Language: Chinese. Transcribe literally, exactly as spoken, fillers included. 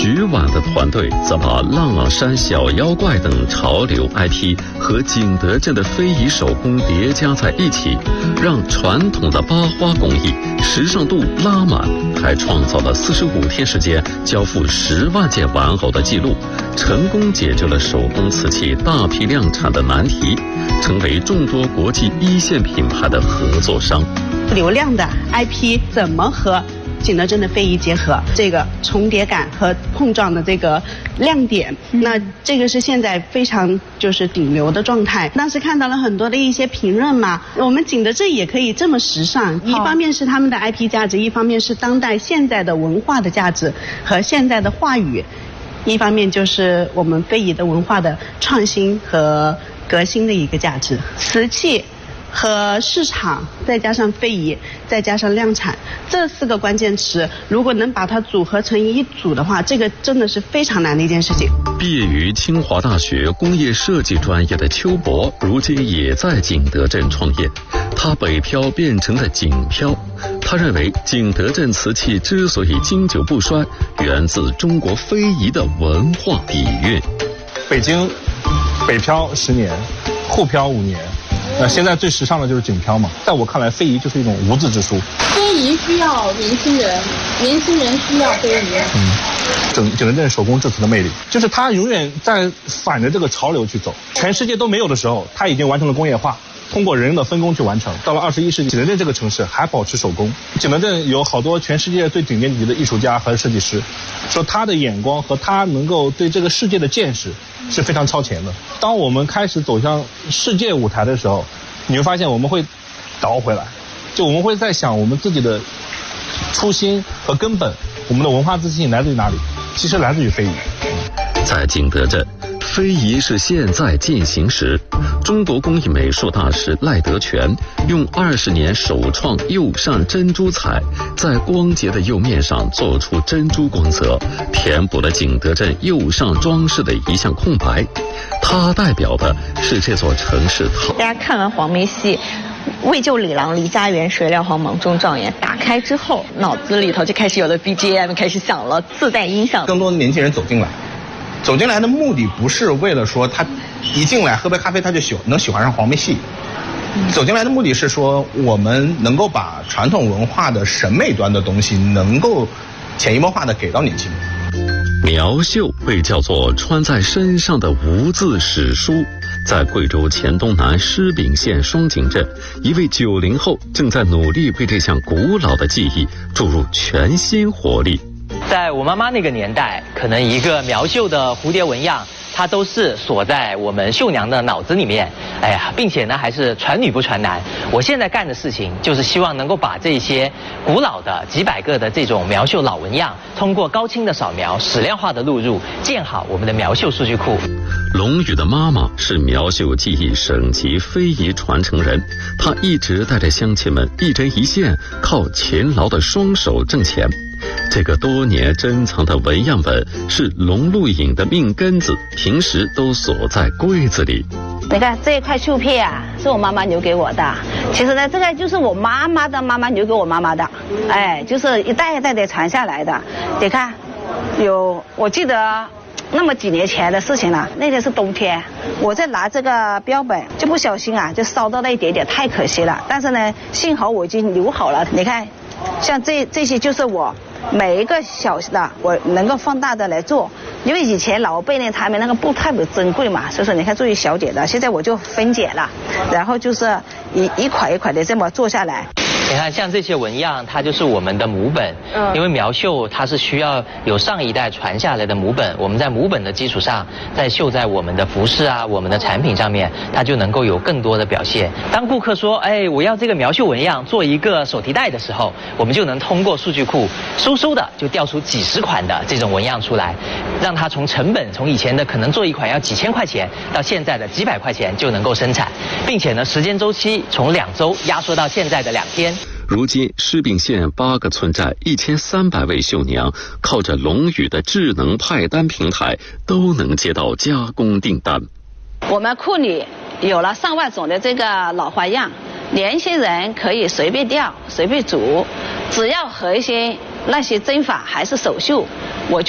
徐婉的团队则把浪浪山小妖怪等潮流 I P 和景德镇的非遗手工叠加在一起，让传统的八花工艺时尚度拉满，还创造了四十五天时间交付十万件玩偶的记录，成功解决了手工瓷器大批量产的难题，成为众多国际一线品牌的合作商。 流量的 I P 怎么和景德镇的非遗结合，这个重叠感和碰撞的这个亮点，那这个是现在非常就是顶流的状态。当时看到了很多的一些评论嘛，我们景德镇也可以这么时尚，一方面是他们的 I P 价值，一方面是当代现在的文化的价值和现在的话语，一方面就是我们非遗的文化的创新和革新的一个价值。瓷器和市场，再加上非遗，再加上量产，这四个关键词，如果能把它组合成一组的话，这个真的是非常难的一件事情。 毕业于清华大学工业设计专业的邱博，如今也在景德镇创业。他北漂变成了景漂。他认为景德镇瓷器之所以经久不衰，源自中国非遗的文化底蕴。 北京北漂十年，沪漂五年。那现在最时尚的就是景漂嘛，在我看来，非遗就是一种无字之书。 非遗需要年轻人，年轻人需要非遗。 嗯，整景德镇手工制瓷的魅力，就是它永远在反着这个潮流去走。全世界都没有的时候，它已经完成了工业化，通过人的分工去完成。到了二十一世纪，景德镇这个城市还保持手工。景德镇有好多全世界最顶尖级的艺术家和设计师，说他的眼光和他能够对这个世界的见识是非常超前的。当我们开始走向世界舞台的时候，你会发现我们会倒回来，就我们会在想我们自己的初心和根本，我们的文化自信来自于哪里？其实来自于非遗。 在景德镇，非遗是现在进行时。中国工艺美术大师赖德全用二十年首创釉上珍珠彩，在光洁的釉面上做出珍珠光泽，填补了景德镇釉上装饰的一项空白。它代表的是这座城市。 大家看完黄梅戏为救李郎离家园，谁料皇莽中状元，打开之后脑子里头就开始有了 B G M 开始响了，自带音响。 更多的年轻人走进来，走进来的目的不是为了说他一进来喝杯咖啡他就喜能喜欢上黄梅戏，走进来的目的是说我们能够把传统文化的审美端的东西能够潜移默化的给到年轻人。 苗绣被叫做穿在身上的无字史书。在贵州黔东南施秉县双井镇，一位九零后正在努力为这项古老的技艺注入全新活力。 在我妈妈那个年代，可能一个苗绣的蝴蝶纹样，它都是锁在我们绣娘的脑子里面，哎呀，并且呢还是传女不传男。我现在干的事情就是希望能够把这些古老的几百个的这种苗绣老纹样，通过高清的扫描、矢量化的录入，建好我们的苗绣数据库。 龙宇的妈妈是苗绣技艺省级非遗传承人，她一直带着乡亲们一针一线，靠勤劳的双手挣钱。这个多年珍藏的纹样本是龙露颖的命根子，平时都锁在柜子里。 你看这一块绣片啊，是我妈妈留给我的。其实呢，这个就是我妈妈的妈妈留给我妈妈的，哎，就是一代一代的传下来的。你看，有我记得那么几年前的事情了。那天是冬天，我在拿这个标本，就不小心啊，就烧到了一点点，太可惜了。但是呢，幸好我已经留好了。你看，像这这些就是我每一个小的，我能够放大的来做。因为以前老辈呢，他们那个布特别珍贵嘛，所以说你看作为小姐的，现在我就分解了，然后就是一一块一块的这么做下来。 你看，像这些纹样，它就是我们的母本。嗯，因为苗绣它是需要有上一代传下来的母本，我们在母本的基础上，再绣在我们的服饰啊、我们的产品上面，它就能够有更多的表现。当顾客说，哎，我要这个苗绣纹样做一个手提袋的时候，我们就能通过数据库嗖嗖的就调出几十款的这种纹样出来，让它从成本从以前的可能做一款要几千块钱，到现在的几百块钱就能够生产，并且呢，时间周期从两周压缩到现在的两天。 如今，施秉县八个村寨一千三百位绣娘，靠着龙宇的智能派单平台，都能接到加工订单。 我们库里有了上万种的这个老花样，年轻人可以随便调、随便组，只要核心那些针法还是手绣，我就。